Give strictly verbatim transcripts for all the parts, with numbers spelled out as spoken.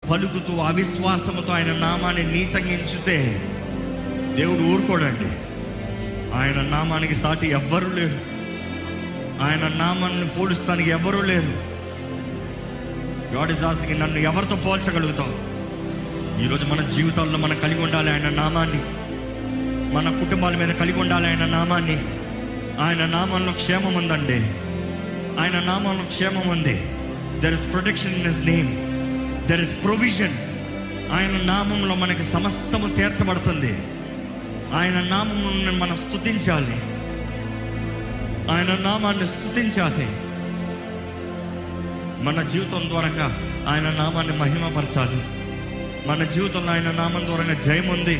పలుకుతూ అవిశ్వాసముతో ఆయన నామాన్ని నీచంగా ఎంచితే దేవుడు ఊరుకోడండి. ఆయన నామానికి సాటి ఎవ్వరూ లేరు. ఆయన నామాన్ని పోలుస్తానికి ఎవ్వరూ లేరు. గాడ్ ఇస్ ఆస్కింగ్, నన్ను ఎవరితో పోల్చగలుగుతావు? ఈరోజు మన జీవితాల్లో మనం కలిగి ఉండాలి ఆయన నామాన్ని. మన కుటుంబాల మీద కలిగి ఉండాలి ఆయన నామాన్ని. ఆయన నామంలో క్షేమం ఉందండి. ఆయన నామంలో క్షేమం ఉంది. There is protection in his name, there is provision. ఆయన నామంలో మనకి సమస్తము తీర్చబడుతుంది. ఆయన నామమును మనం స్తుతించాలి. ఆయన నామాన్ని స్తుతించాలి. మన జీవితం ద్వారా ఆయన నామాన్ని మహిమపరచాలి. మన జీవితంలో ఆయన నామం ద్వారా జయం ఉంది.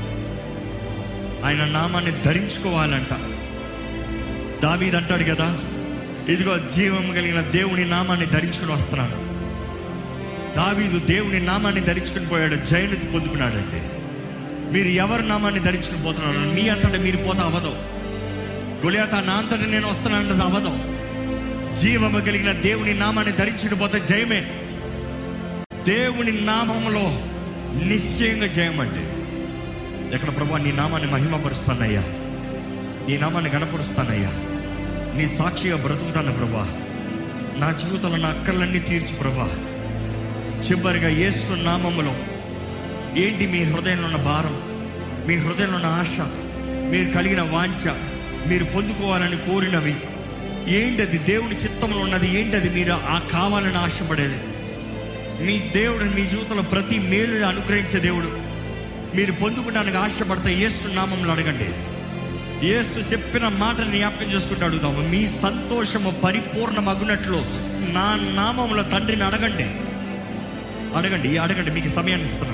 ఆయన నామాన్ని ధరించుకోవాలంట. దావీదు అంటాడు కదా, ఇదిగో జీవం కలిగిన దేవుని నామాన్ని ధరించుకుని వస్తున్నాను. దావీదు దేవుని నామాన్ని ధరించుకుని పోయాడు, జయాన్ని పొందుకున్నాడండి. మీరు ఎవరి నామాన్ని ధరించుకుని పోతున్నారు? మీ అంతటా మీరు పోతే అవ్వదు. గొలియాతా నా అంతటా నేను వస్తున్నానంటే అవ్వదు. జీవము కలిగిన దేవుని నామాన్ని ధరించుకుని పోతే జయమే. దేవుని నామంలో నిశ్చయంగా జయం అండి. ఎక్కడ ప్రభా నీ నామాన్ని మహిమపరుస్తానయ్యా, నీ నామాన్ని గణపరుస్తానయ్యా, నీ సాక్షిగా బ్రతుకుతాను ప్రభా. నా జీవితంలో నా అక్కర్లన్నీ తీర్చు ప్రభా. చివరిగా యేసు నామములో ఏంటి మీ హృదయంలో ఉన్న భారం, మీ హృదయంలో ఉన్న ఆశ, మీరు కలిగిన వాంఛ, మీరు పొందుకోవాలని కోరినవి ఏంటది? దేవుని చిత్తంలో ఉన్నది ఏంటది? మీరు ఆ కావాలని ఆశపడేది. మీ దేవుడు మీ జీవితంలో ప్రతి మేలుని అనుగ్రహించే దేవుడు. మీరు పొందుకోవడానికి ఆశపడితే యేసు నామంలో అడగండి. యేసు చెప్పిన మాటని జ్ఞాపకం చేసుకుంటూ అడుగుతాము. మీ సంతోషము పరిపూర్ణమగునట్లు నా నామంలో తండ్రిని అడగండి. అడగండి అడగండి మీకు సమయాన్ని ఇస్తున్నాను.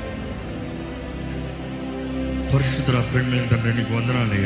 పరిశుద్ధ ప్రేమ తండ్రి, నీకు వందనాలయ్యా.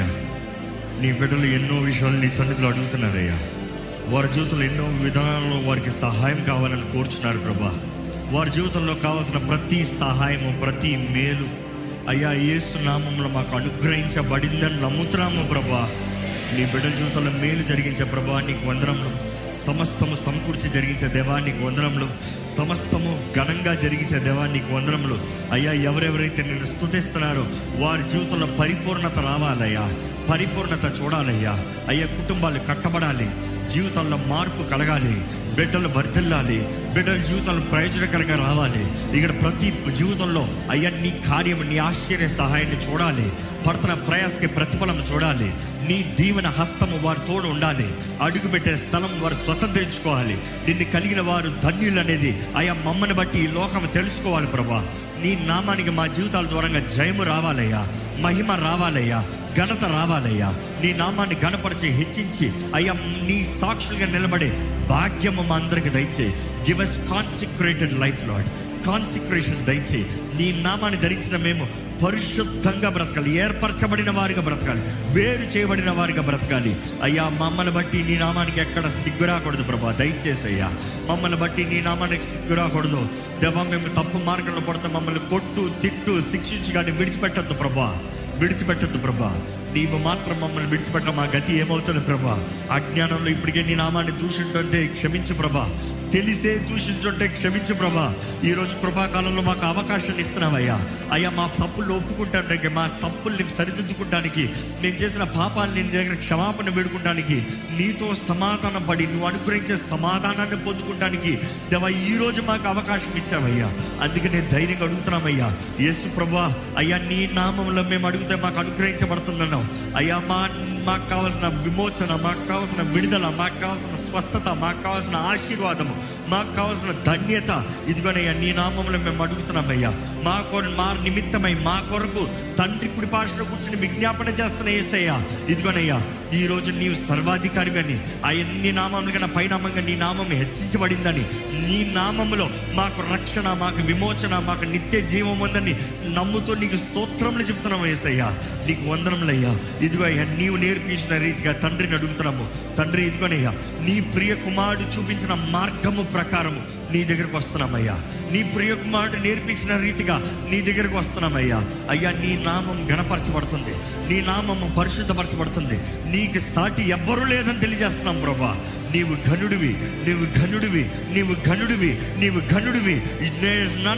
నీ బిడ్డలు ఎన్నో విషయాలు నీ సన్నిధిలో అడుగుతున్నారయ్యా. వారి జీవితంలో ఎన్నో విధానాల్లో వారికి సహాయం కావాలని కోరుచున్నారు ప్రభా. వారి జీవితంలో కావాల్సిన ప్రతి సహాయము, ప్రతి మేలు అయ్యా యేసు నామంలో మాకు అనుగ్రహించబడిందని నమ్ముతున్నాము ప్రభా. నీ బిడ్డల జీవితంలో మేలు జరిగించే ప్రభా నీకు వందనములు. సమస్తము సమకూర్చి జరిగించే దేవానికి వందనములు. సమస్తము ఘనంగా జరిగించే దేవానికి వందనములు. అయ్యా ఎవరెవరైతే నేను స్తుతిస్తున్నారో వారి జీవితంలో పరిపూర్ణత రావాలయ్యా, పరిపూర్ణత చూడాలయ్యా. అయ్యా కుటుంబాలు కట్టబడాలి, జీవితాల్లో మార్పు కలగాలి, బిడ్డలు వర్ధిల్లాలి, బిడ్డల జీవితాలు ప్రయోజనకరంగా రావాలి. ఇక్కడ ప్రతి జీవితంలో అయ్యా నీ కార్యము, నీ ఆశ్చర్య సహాయాన్ని చూడాలి. పడుతున్న ప్రయాసకి ప్రతిఫలం చూడాలి. నీ దీవెన హస్తము వారి తోడు ఉండాలి. అడుగుపెట్టే స్థలం వారు స్వతంత్రించుకోవాలి. నిన్ను కలిగిన వారు ధన్యులు అనేది అయ్యా మమ్మల్ని బట్టి ఈ లోకం తెలుసుకోవాలి ప్రభా. నీ నామానికి మా జీవితాల దూరంగా జయము రావాలయ్యా, మహిమ రావాలయ్యా, ఘనత రావాలయ్యా. నీ నామాన్ని ఘనపరిచి హెచ్చించి అయ్యా నీ సాక్షులుగా నిలబడే భాగ్యము మా అందరికి దయచేయి. Give us consecrated life lord, consecration దయచేయి. నీ నామాన్ని ధరించిన మేము పరిశుద్ధంగా బ్రతకాలి, ఏర్పరచబడిన వారిగా బ్రతకాలి, వేరు చేయబడిన వారిగా బ్రతకాలి. అయ్యా మమ్మల్ని బట్టి నీ నామానికి ఎక్కడ సిగ్గు రాకూడదు ప్రభా. దయచేసి అయ్యా మమ్మల్ని బట్టి నీ నామానికి సిగ్గు రాకూడదు దేవా. మేము తప్పు మార్గంలో పడితే మమ్మల్ని కొట్టు, తిట్టు, శిక్షించి కానీ విడిచిపెట్టద్దు ప్రభా, విడిచిపెట్టద్దు ప్రభా. నీవు మాత్రం మమ్మల్ని విడిచిపెట్ట మా గతి ఏమవుతుంది ప్రభా. అజ్ఞానంలో ఇప్పటికే నీ నామాన్ని దూషించుంటే క్షమించు ప్రభా, తెలిసే దూషించుంటే క్షమించు ప్రభా. ఈరోజు కృపాకాలంలో మాకు అవకాశాన్ని ఇస్తున్నావయ్యా. అయ్యా మా తప్పులు ఒప్పుకుంటానికి, మా తప్పుల్ని సరిదిద్దుకుంటానికి, నేను చేసిన పాపాలని నీ దగ్గర క్షమాపణ వేడుకుంటానికి, నీతో సమాధానం పడి నువ్వు అనుగ్రహించే సమాధానాన్ని పొందుకుంటానికి దేవా ఈరోజు మాకు అవకాశం ఇచ్చావయ్యా. అందుకే నేను ధైర్యంగా అడుగుతున్నామయ్యా యేసు ప్రభా. అయ్యా నీ నామంలో మేము అడిగితే మాకు అనుగ్రహించబడుతుందన్నావు అయ్యా. మా మాకు కావాల్సిన విమోచన, మాకు కావాల్సిన విడుదల, మాకు కావాల్సిన స్వస్థత, మాకు కావాల్సిన ఆశీర్వాదము, మాకు కావాల్సిన ధన్యత ఇదిగోనయ్యా నీ నామంలో మేము అడుగుతున్నామయ్యా. మా కొర మా నిమిత్తమై మా కొరకు తండ్రి కుడి పార్శ్వలో కూర్చొని విజ్ఞాపన చేస్తున్న యేసయ్యా ఇదిగోనయ్యా ఈరోజు నీవు సర్వాధికారివి అని, అన్ని నామముల కన్నా పైనామంగా నీ నామం హెచ్చించబడిందని, నీ నామములో మాకు రక్షణ, మాకు విమోచన, మాకు నిత్య జీవం ఉందని నమ్ముతూ నీకు స్తోత్రములు చెప్తున్నాము యేసయ్యా. నీకు వందనములయ్యా. ఇదిగో అయ్యా నీవు నేర్పించిన రీతిగా తండ్రిని అడుగుతున్నాము తండ్రి. ఇదిగోనయ్యా నీ ప్రియ కుమారుడు చూపించిన మార్గము ప్రకారము నీ దగ్గరకు వస్తున్నామయ్యా. నీ ప్రియ కుమారుడు నేర్పించిన రీతిగా నీ దగ్గరకు వస్తున్నామయ్యా. అయ్యా నీ నామం గణపరచబడుతుంది, నీ నామము పరిశుద్ధపరచబడుతుంది. నీకు సాటి ఎవ్వరూ లేదని తెలియజేస్తున్నాం ప్రభా. నీవు ఘనుడివి, నీవు ఘనుడివి, నీవు ఘనుడివి, నీవు ఘనుడివి.